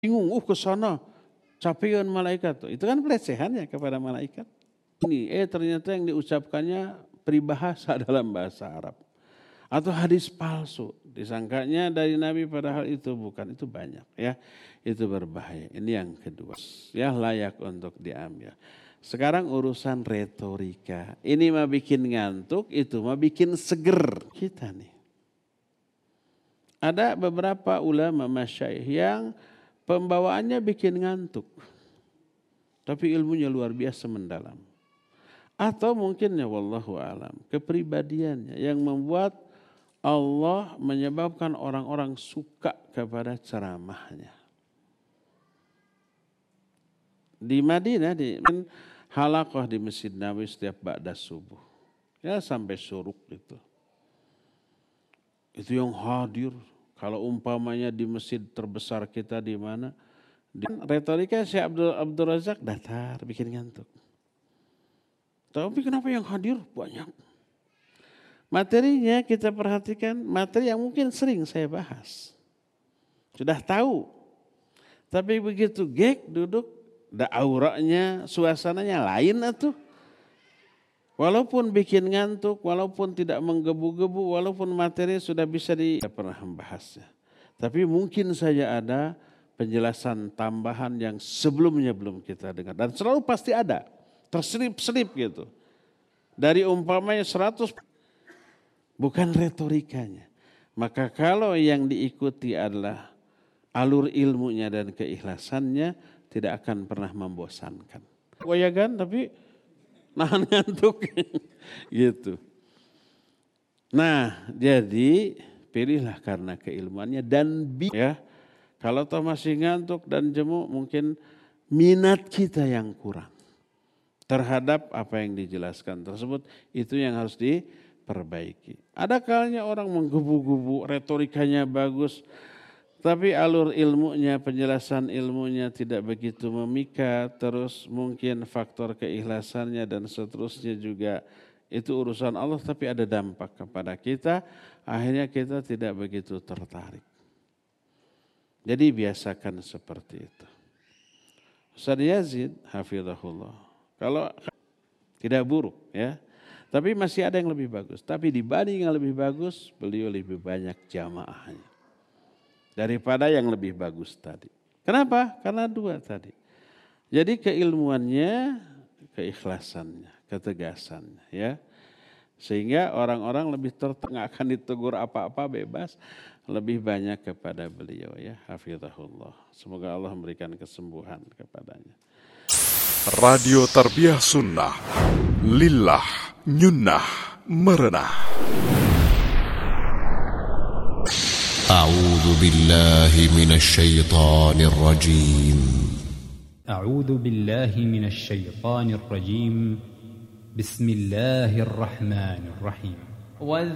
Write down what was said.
bingung, ke sana, capean malaikat. Itu kan pelecehan ya kepada malaikat. Ini ternyata yang diucapkannya peribahasa dalam bahasa Arab. Atau hadis palsu, disangkanya dari Nabi padahal itu bukan, itu banyak ya. Itu berbahaya. Ini yang kedua. Ya, layak untuk diambil. Sekarang urusan retorika. Ini mah bikin ngantuk, itu mah bikin seger kita nih. Ada beberapa ulama masyayikh yang pembawaannya bikin ngantuk. Tapi ilmunya luar biasa mendalam. Atau mungkin ya wallahu alam, kepribadiannya yang membuat Allah menyebabkan orang-orang suka kepada ceramahnya. Di Madinah, di halaqah di Masjid Nabawi setiap ba'da subuh. Ya sampai syuruk itu. Itu yang hadir. Kalau umpamanya di masjid terbesar kita di mana? Retorika Syekh Abdul Razak datar, bikin ngantuk. Tapi kenapa yang hadir banyak? Materinya kita perhatikan, materi yang mungkin sering saya bahas. Sudah tahu. Tapi begitu gek duduk, auranya, suasananya lain atuh. Walaupun bikin ngantuk, walaupun tidak menggebu-gebu, walaupun materi sudah bisa pernah membahasnya. Tapi mungkin saja ada penjelasan tambahan yang sebelumnya belum kita dengar. Dan selalu pasti ada, terselip-selip gitu. Dari umpamanya 100, bukan retorikanya. Maka kalau yang diikuti adalah alur ilmunya dan keikhlasannya, tidak akan pernah membosankan. Goyagan tapi nahan ngantuk gitu. Nah, jadi pilihlah karena keilmuannya dan ya. Kalau toh masih ngantuk dan jemu, mungkin minat kita yang kurang terhadap apa yang dijelaskan tersebut, itu yang harus diperbaiki. Ada kalanya orang menggebu-gebu, retorikanya bagus, tapi alur ilmunya, penjelasan ilmunya tidak begitu memikat, terus mungkin faktor keikhlasannya dan seterusnya juga itu urusan Allah, tapi ada dampak kepada kita, akhirnya kita tidak begitu tertarik. Jadi biasakan seperti itu. Ustaz Yazid, hafizahullah, kalau tidak buruk ya, tapi masih ada yang lebih bagus. Tapi dibanding yang lebih bagus, beliau lebih banyak jamaahnya daripada yang lebih bagus tadi. Kenapa? Karena dua tadi. Jadi keilmuannya, keikhlasannya, ketegasannya ya. Sehingga orang-orang lebih tertengah, akan ditegur apa-apa bebas, lebih banyak kepada beliau ya, hafizahullah. Semoga Allah memberikan kesembuhan kepadanya. Radio Tarbiyah Sunnah, lillah, nyunnah, merenah. أعوذ بالله من الشيطان الرجيم أعوذ بالله من الشيطان الرجيم بسم الله الرحمن الرحيم